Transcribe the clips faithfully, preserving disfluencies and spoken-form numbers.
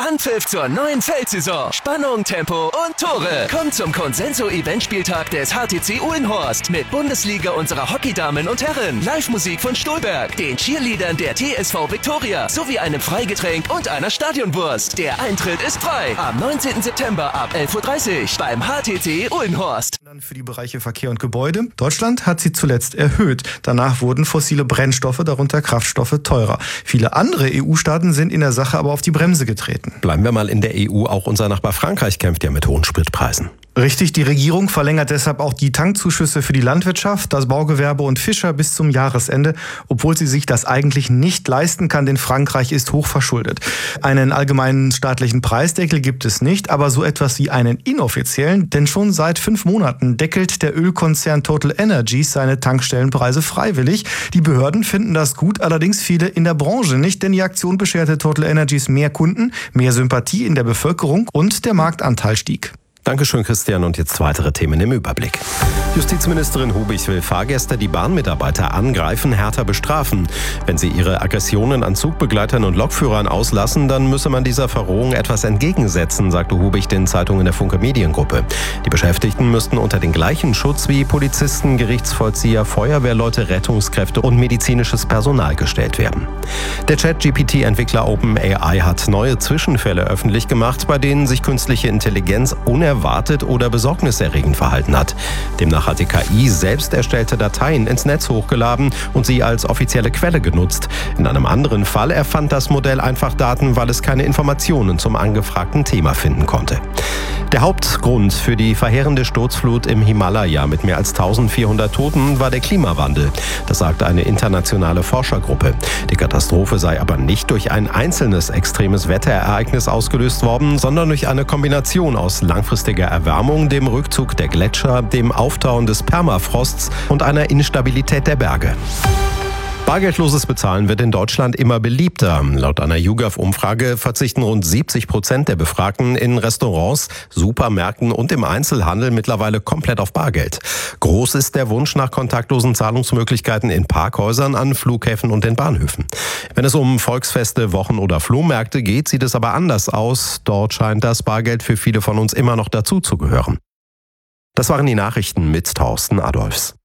Anpfiff zur neuen Feldsaison. Spannung, Tempo und Tore. Kommt zum Consenso-Eventspieltag des H T C Uhlenhorst mit Bundesliga unserer Hockeydamen und Herren, Live-Musik von Stolberg, den Cheerleadern der T S V Viktoria sowie einem Freigetränk und einer Stadionwurst. Der Eintritt ist frei. Am neunzehnten September ab elf Uhr dreißig beim H T C Uhlenhorst. Dann für die Bereiche Verkehr und Gebäude. Deutschland hat sie zuletzt erhöht. Danach wurden fossile Brennstoffe, darunter Kraftstoffe, teurer. Viele andere E U-Staaten sind in der Sache aber auf die Bremse getreten. Bleiben wir mal in der E U. Auch unser Nachbar Frankreich kämpft ja mit hohen Spritpreisen. Richtig, die Regierung verlängert deshalb auch die Tankzuschüsse für die Landwirtschaft, das Baugewerbe und Fischer bis zum Jahresende, obwohl sie sich das eigentlich nicht leisten kann, denn Frankreich ist hochverschuldet. Einen allgemeinen staatlichen Preisdeckel gibt es nicht, aber so etwas wie einen inoffiziellen, denn schon seit fünf Monaten deckelt der Ölkonzern Total Energies seine Tankstellenpreise freiwillig. Die Behörden finden das gut, allerdings viele in der Branche nicht, denn die Aktion bescherte Total Energies mehr Kunden, mehr Sympathie in der Bevölkerung und der Marktanteil stieg. Dankeschön, Christian. Und jetzt weitere Themen im Überblick. Justizministerin Hubig will Fahrgäste, die Bahnmitarbeiter angreifen, härter bestrafen. Wenn sie ihre Aggressionen an Zugbegleitern und Lokführern auslassen, dann müsse man dieser Verrohung etwas entgegensetzen, sagte Hubig den Zeitungen der Funke Mediengruppe. Die Beschäftigten müssten unter den gleichen Schutz wie Polizisten, Gerichtsvollzieher, Feuerwehrleute, Rettungskräfte und medizinisches Personal gestellt werden. Der Chat-G P T-Entwickler OpenAI hat neue Zwischenfälle öffentlich gemacht, bei denen sich künstliche Intelligenz unerwartet erwartet oder besorgniserregend verhalten hat. Demnach hat die K I selbst erstellte Dateien ins Netz hochgeladen und sie als offizielle Quelle genutzt. In einem anderen Fall erfand das Modell einfach Daten, weil es keine Informationen zum angefragten Thema finden konnte. Der Hauptgrund für die verheerende Sturzflut im Himalaya mit mehr als eintausendvierhundert Toten war der Klimawandel. Das sagte eine internationale Forschergruppe. Die Katastrophe sei aber nicht durch ein einzelnes extremes Wetterereignis ausgelöst worden, sondern durch eine Kombination aus langfristiger Erwärmung, dem Rückzug der Gletscher, dem Auftauen des Permafrosts und einer Instabilität der Berge. Bargeldloses Bezahlen wird in Deutschland immer beliebter. Laut einer YouGov-Umfrage verzichten rund siebzig Prozent der Befragten in Restaurants, Supermärkten und im Einzelhandel mittlerweile komplett auf Bargeld. Groß ist der Wunsch nach kontaktlosen Zahlungsmöglichkeiten in Parkhäusern, an Flughäfen und den Bahnhöfen. Wenn es um Volksfeste, Wochen- oder Flohmärkte geht, sieht es aber anders aus. Dort scheint das Bargeld für viele von uns immer noch dazu zu gehören. Das waren die Nachrichten mit Thorsten Adolfs.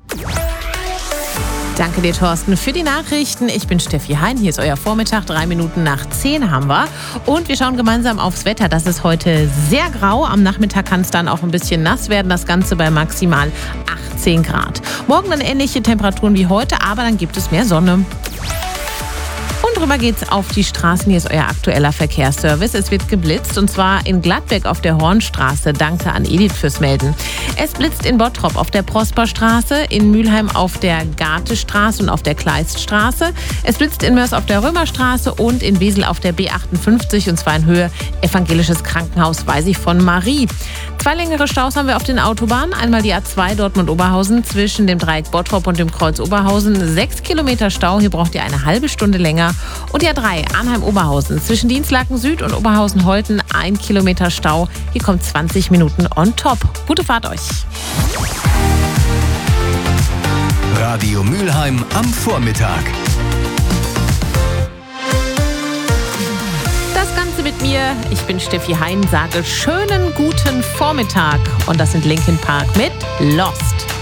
Danke dir, Thorsten, für die Nachrichten. Ich bin Steffi Hein. Hier ist euer Vormittag. Drei Minuten nach zehn haben wir. Und wir schauen gemeinsam aufs Wetter. Das ist heute sehr grau. Am Nachmittag kann es dann auch ein bisschen nass werden. Das Ganze bei maximal achtzehn Grad. Morgen dann ähnliche Temperaturen wie heute, aber dann gibt es mehr Sonne. Und drüber geht's auf die Straßen. Hier ist euer aktueller Verkehrsservice. Es wird geblitzt und zwar in Gladbeck auf der Hornstraße. Danke an Edith fürs Melden. Es blitzt in Bottrop auf der Prosperstraße, in Mülheim auf der Gartestraße und auf der Kleiststraße. Es blitzt in Mörs auf der Römerstraße und in Wesel auf der B achtundfünfzig und zwar in Höhe Evangelisches Krankenhaus Weisig von Marie. Zwei längere Staus haben wir auf den Autobahnen. Einmal die A zwei Dortmund-Oberhausen zwischen dem Dreieck Bottrop und dem Kreuz Oberhausen. Sechs Kilometer Stau. Hier braucht ihr eine halbe Stunde länger. Und die A drei Arnheim-Oberhausen zwischen Dienstlaken Süd und Oberhausen-Holten. Ein Kilometer Stau. Hier kommt zwanzig Minuten on top. Gute Fahrt euch. Radio Mülheim am Vormittag. Das Ganze mit mir. Ich bin Steffi Hein, sage schönen guten Vormittag. Und das sind Linkin Park mit Lost.